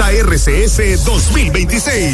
ARCS 2026.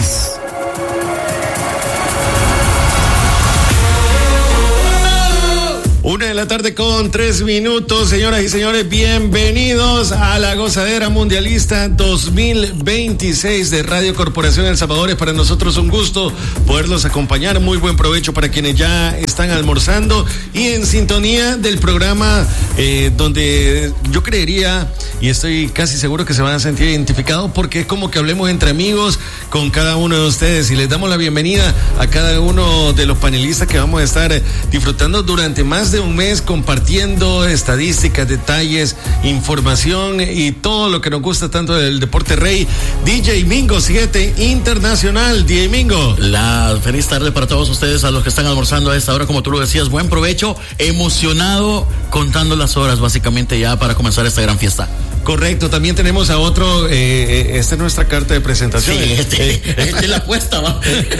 1:03 señoras y señores, bienvenidos a la Gozadera Mundialista 2026 de Radio Corporación El Salvador. Es para nosotros un gusto poderlos acompañar. Muy buen provecho para quienes ya están almorzando y en sintonía del programa donde yo creería y estoy casi seguro que se van a sentir identificados, porque es como que hablemos entre amigos con cada uno de ustedes, y les damos la bienvenida a cada uno de los panelistas que vamos a estar disfrutando durante más de un mes, compartiendo estadísticas, detalles, información y todo lo que nos gusta tanto del deporte rey. DJ Mingo 7 Internacional. DJ Mingo, la feliz tarde para todos ustedes, a los que están almorzando a esta hora, como tú lo decías. Buen provecho, emocionado, contando las horas básicamente ya para comenzar esta gran fiesta. Correcto, también tenemos a otro, esta es nuestra carta de presentación. Sí, esta es la apuesta, ¿va?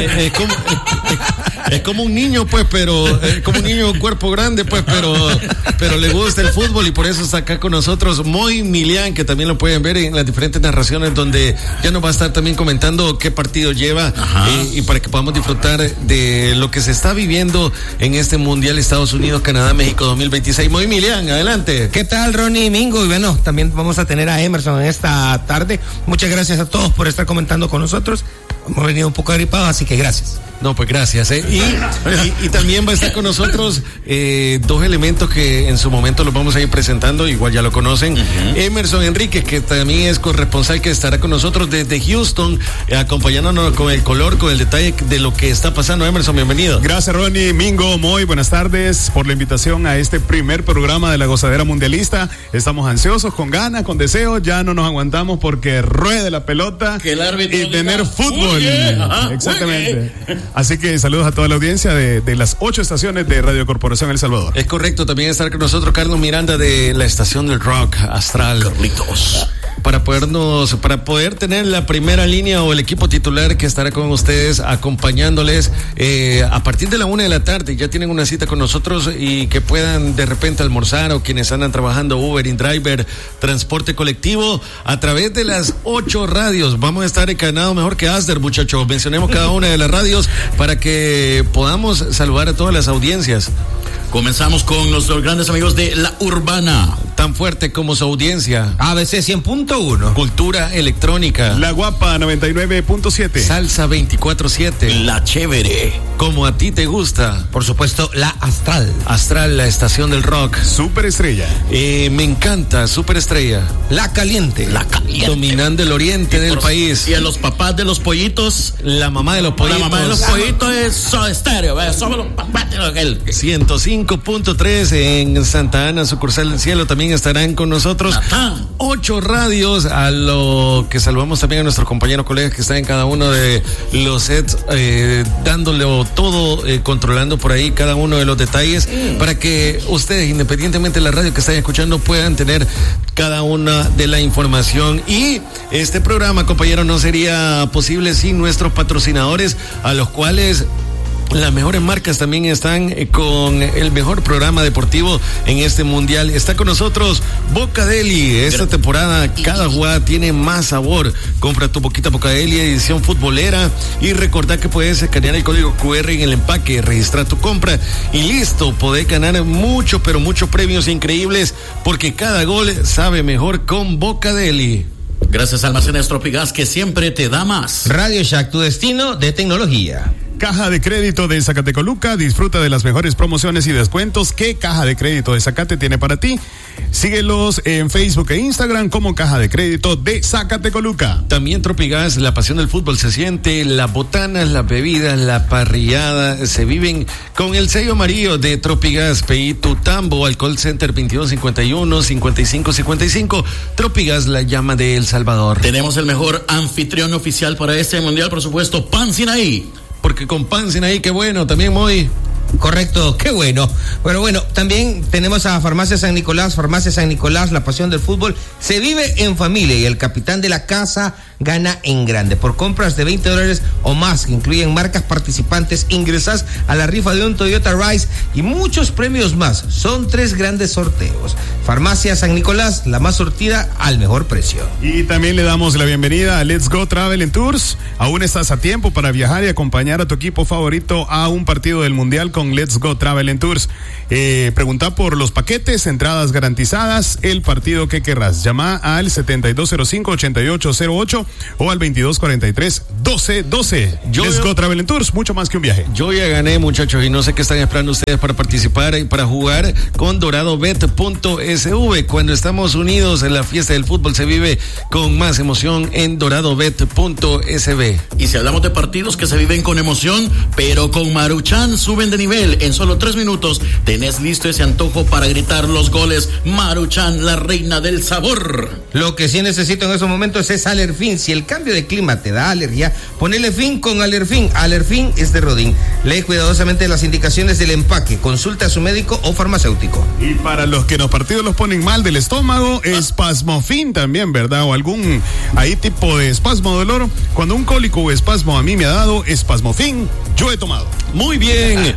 Es como un niño, pues, pero como un niño cuerpo grande, pues, pero le gusta el fútbol y por eso está acá con nosotros Moy Milian, que también lo pueden ver en las diferentes narraciones, donde ya nos va a estar también comentando qué partido lleva, y para que podamos disfrutar de lo que se está viviendo en este Mundial Estados Unidos, Canadá, México 2026. Moy Milian, adelante. ¿Qué tal, Ronnie y Mingo? Y bueno, también vamos a tener a Emerson en esta tarde. Muchas gracias a todos por estar comentando con nosotros. Hemos venido un poco agripados, así que gracias. No, pues gracias. Y también va a estar con nosotros dos elementos que en su momento los vamos a ir presentando, igual ya lo conocen. Emerson Enríquez, que también es corresponsal, que estará con nosotros desde Houston, acompañándonos con el color, con el detalle de lo que está pasando. Emerson, bienvenido. Gracias, Ronnie. Mingo, muy buenas tardes por la invitación a este primer programa de la Gozadera Mundialista. Estamos ansiosos, con ganas, con deseos, ya no nos aguantamos porque ruede la pelota que el árbitro y tener fútbol. Ajá, exactamente. Así que saludos a toda la audiencia de las 8 estaciones de Radio Corporación El Salvador. Es correcto, también estar con nosotros Carlos Miranda de la estación del rock Astral. Carlitos. Para poder tener la primera línea o el equipo titular que estará con ustedes acompañándoles a partir de la 1 de la tarde. Ya tienen una cita con nosotros y que puedan de repente almorzar, o quienes andan trabajando Uber, InDriver, transporte colectivo, a través de las 8 radios. Vamos a estar encadenados mejor que Asder, muchachos. Mencionemos cada una de las radios para que podamos saludar a todas las audiencias. Comenzamos con nuestros grandes amigos de La Urbana. Tan fuerte como su audiencia. ABC 100.1. Cultura electrónica. La Guapa 99.7. Salsa 24/7. La Chévere. Como a ti te gusta. Por supuesto, La Astral. Astral, la estación del rock. Superestrella. Me encanta, Superestrella. La Caliente. La Caliente. Dominando el oriente del país. Y a los papás de los pollitos. La mamá de los pollitos. La mamá de los pollitos es Soda Stereo. Somos los papás de los 105.3 en Santa Ana, sucursal del cielo. También estarán con nosotros 8 radios, a lo que saludamos también a nuestros compañeros colegas que están en cada uno de los sets, dándole todo, controlando por ahí cada uno de los detalles, para que ustedes, independientemente de la radio que estén escuchando, puedan tener cada una de la información. Y este programa, compañeros, no sería posible sin nuestros patrocinadores, a los cuales las mejores marcas también están con el mejor programa deportivo en este mundial. Está con nosotros Bocadeli. Esta temporada cada jugada tiene más sabor. Compra tu Boquita Bocadeli edición futbolera y recordá que puedes escanear el código QR en el empaque, registrar tu compra y listo, podés ganar mucho, pero muchos premios increíbles, porque cada gol sabe mejor con Bocadeli. Gracias a Almacenes Tropigas, que siempre te da más. Radio Shack, tu destino de tecnología. Caja de Crédito de Zacatecoluca, disfruta de las mejores promociones y descuentos que Caja de Crédito de Zacate tiene para ti. Síguelos en Facebook e Instagram como Caja de Crédito de Zacatecoluca. También Tropigas, la pasión del fútbol se siente, las botanas, las bebidas, la parrillada se viven con el sello amarillo de Tropigas. Pedí tu tambo al call center 2251-5555. Tropigas, la llama de El Salvador. Tenemos el mejor anfitrión oficial para este mundial, por supuesto, Pan Sinaí. Porque con Pan Sinaí, qué bueno, también muy. Correcto, qué bueno. Pero bueno, también tenemos a Farmacia San Nicolás, la pasión del fútbol se vive en familia y el capitán de la casa gana en grande. Por compras de $20 o más, que incluyen marcas participantes, ingresas a la rifa de un Toyota Rise y muchos premios más. Son 3 grandes sorteos. Farmacia San Nicolás, la más surtida al mejor precio. Y también le damos la bienvenida a Let's Go Travel and Tours. Aún estás a tiempo para viajar y acompañar a tu equipo favorito a un partido del Mundial con Let's Go Travel and Tours. Pregunta por los paquetes, entradas garantizadas, el partido que querrás. Llama al 7205-8808 o al 2243-1212. Let's Go Travel and Tours, mucho más que un viaje. Yo ya gané, muchachos, y no sé qué están esperando ustedes para participar y para jugar con doradobet.sv. Cuando estamos unidos en la fiesta del fútbol se vive con más emoción en doradobet.sv. Y si hablamos de partidos que se viven con emoción, pero con Maruchan suben de nivel. En solo 3 minutos tenés listo ese antojo para gritar los goles. Maruchan, la reina del sabor. Lo que sí necesito en esos momentos es Alerfin. Si el cambio de clima te da alergia, ponele fin con Alerfin. Alerfin es de Rodin. Lee cuidadosamente las indicaciones del empaque. Consulta a su médico o farmacéutico. Y para los que los partidos los ponen mal del estómago, Espasmofin también, ¿verdad? O algún ahí tipo de espasmo de dolor. Cuando un cólico o espasmo a mí me ha dado Espasmofin, yo he tomado. Muy bien,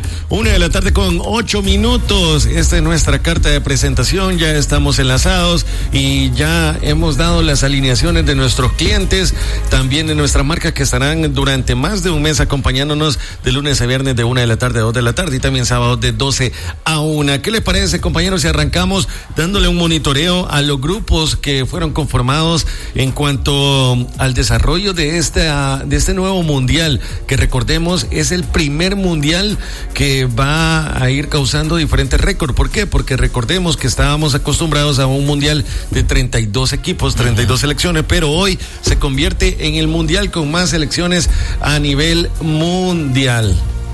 1:08 p.m. Esta es nuestra carta de presentación. Ya estamos enlazados y ya hemos dado las alineaciones de nuestros clientes, también de nuestras marcas que estarán durante más de un mes acompañándonos de lunes a viernes de 1 de la tarde a 2 de la tarde y también sábados de 12 a 1. ¿Qué les parece, compañeros, si arrancamos dándole un monitoreo a los grupos que fueron conformados en cuanto al desarrollo de este nuevo mundial, que recordemos es el primer mundial que va a ir causando diferentes récords? ¿Por qué? Porque recordemos que estábamos acostumbrados a un mundial de 32 equipos, 32 selecciones, pero hoy se convierte en el mundial con más selecciones a nivel mundial.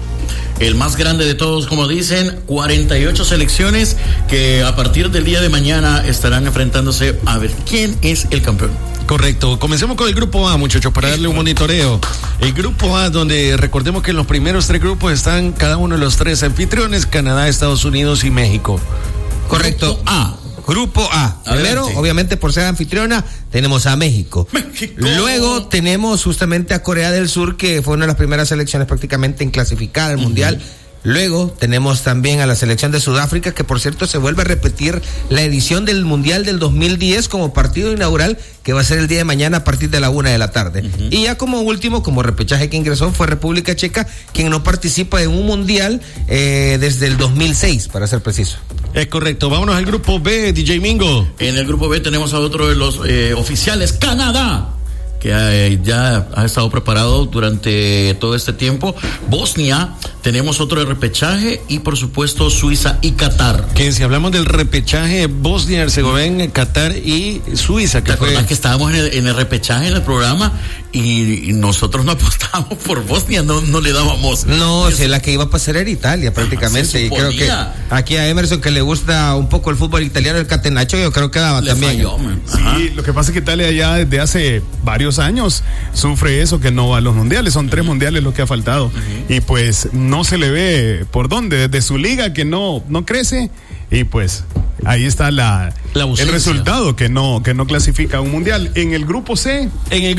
El más grande de todos, como dicen, 48 selecciones que a partir del día de mañana estarán enfrentándose a ver quién es el campeón. Correcto. Comencemos con el grupo A, muchachos, para darle un monitoreo. El grupo A, donde recordemos que en los primeros 3 grupos están cada uno de los 3 anfitriones: Canadá, Estados Unidos y México. Correcto. Grupo A. Primero, obviamente, por ser anfitriona, tenemos a México. Luego tenemos justamente a Corea del Sur, que fue una de las primeras selecciones prácticamente en clasificar al Mundial. Luego tenemos también a la selección de Sudáfrica, que por cierto se vuelve a repetir la edición del Mundial del 2010 como partido inaugural, que va a ser el día de mañana a partir de la 1 de la tarde. Y ya como último, como repechaje que ingresó, fue República Checa, quien no participa en un Mundial desde el 2006, para ser preciso. Es correcto. Vámonos al grupo B, DJ Mingo. En el grupo B tenemos a otro de los oficiales, Canadá, que ya ha estado preparado durante todo este tiempo. Bosnia, tenemos otro de repechaje y por supuesto Suiza y Qatar. Que si hablamos del repechaje, Bosnia, Herzegovina, Qatar y Suiza. ¿Te acordás que estábamos en el repechaje en el programa y nosotros no apostamos por Bosnia, no le dábamos? No, es la que iba a pasar era Italia prácticamente. Y creo que aquí a Emerson, que le gusta un poco el fútbol italiano, el catenaccio, yo creo que daba también. Falló, sí, lo que pasa es que Italia ya desde hace varios años sufre eso, que no va a los mundiales. Son 3 mundiales los que ha faltado. Y pues no se le ve por dónde, desde su liga que no crece, y pues ahí está el resultado, que no clasifica a un mundial. En el grupo C,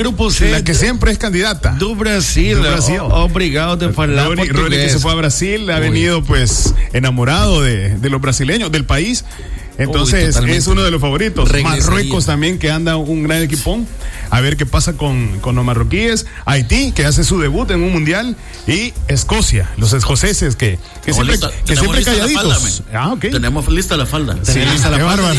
la que siempre es candidata, do Brasil. Obrigado de falar portugués. Rodri, que se fue a Brasil, ha venido pues enamorado de los brasileños, del país. Entonces es uno de los favoritos. Marruecos también, que anda un gran equipón. A ver qué pasa con los marroquíes. Haití, que hace su debut en un mundial. Y Escocia, los escoceses que siempre calladitos. Tenemos lista la falda. Sí, lista la falda.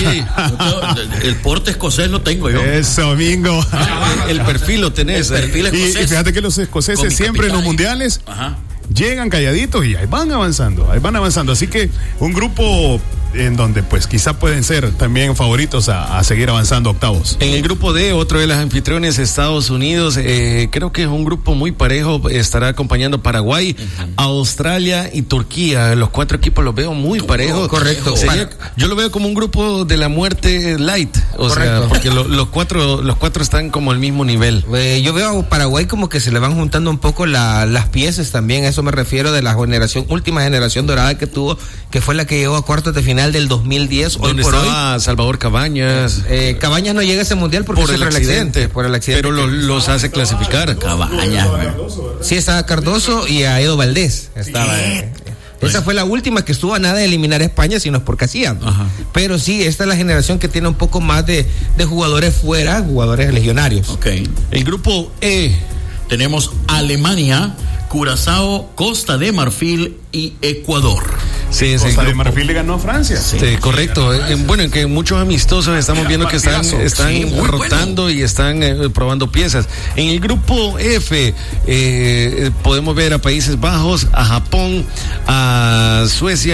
El porte escocés lo tengo yo. Eso, Mingo. El perfil lo tenés. El perfil escocés. Y fíjate que los escoceses siempre en los mundiales llegan calladitos y ahí van avanzando. Así que un grupo en donde pues quizá pueden ser también favoritos a seguir avanzando a octavos. En el grupo D, otro de los anfitriones, Estados Unidos, creo que es un grupo muy parejo, estará acompañando Paraguay, Australia y Turquía. Los 4 equipos los veo muy parejos. Correcto. Yo lo veo como un grupo de la muerte light, sea, porque los cuatro están como al mismo nivel. Yo veo a Paraguay como que se le van juntando un poco las piezas también, a eso me refiero, de la última generación dorada que tuvo, que fue la que llegó a cuartos de final del 2010. Donde estaba Salvador Cabañas. Cabañas no llega a ese mundial porque por el accidente. Pero los hace clasificar. Cabañas. Sí, estaba Cardoso y a Edo Valdés. Esa fue la última que estuvo a nada de eliminar a España, sino por Casillas. Pero sí, esta es la generación que tiene un poco más de jugadores fuera, jugadores legionarios. Okay. El grupo E. Tenemos Alemania, Curazao, Costa de Marfil y Ecuador. Sí, Costa de Marfil le ganó a Francia. Sí, correcto. Bueno, en que muchos amistosos estamos viendo que están rotando y están probando piezas. En el grupo F podemos ver a Países Bajos, a Japón, a Suecia